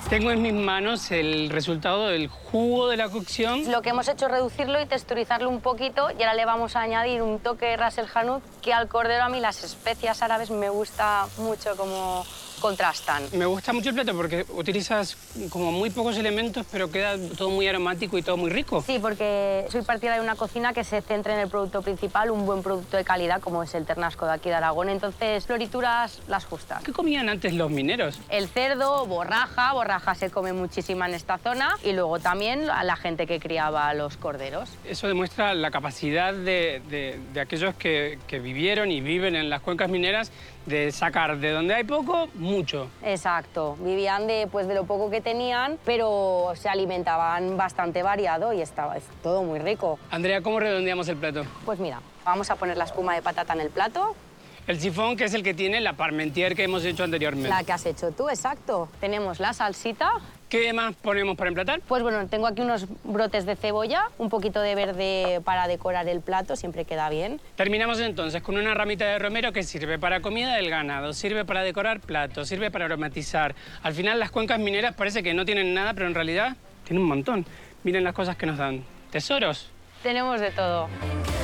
Tengo en mis manos el resultado del jugo de la cocción. Lo que hemos hecho es reducirlo y texturizarlo un poquito y ahora le vamos a añadir un toque ras el hanout, que al cordero a mí las especias árabes me gusta mucho como contrastan. Me gusta mucho el plato porque utilizas como muy pocos elementos, pero queda todo muy aromático y todo muy rico. Sí, porque soy partidaria de una cocina que se centre en el producto principal, un buen producto de calidad como es el ternasco de aquí de Aragón. Entonces, florituras las justas. ¿Qué comían antes los mineros? El cerdo, borraja se come muchísima en esta zona y luego también a la gente que criaba los corderos. Eso demuestra la capacidad de aquellos que vivieron y viven en las cuencas mineras de sacar de donde hay poco, mucho. Exacto, vivían de lo poco que tenían, pero se alimentaban bastante variado y estaba todo muy rico. Andrea, ¿cómo redondeamos el plato? Pues mira, vamos a poner la espuma de patata en el plato. El sifón, que es el que tiene la parmentier que hemos hecho anteriormente. La que has hecho tú, exacto. Tenemos la salsita. ¿Qué más ponemos para emplatar? Pues bueno, tengo aquí unos brotes de cebolla, un poquito de verde para decorar el plato, siempre queda bien. Terminamos entonces con una ramita de romero que sirve para comida del ganado, sirve para decorar platos, sirve para aromatizar. Al final las cuencas mineras parece que no tienen nada, pero en realidad tienen un montón. Miren las cosas que nos dan. Tesoros. Tenemos de todo.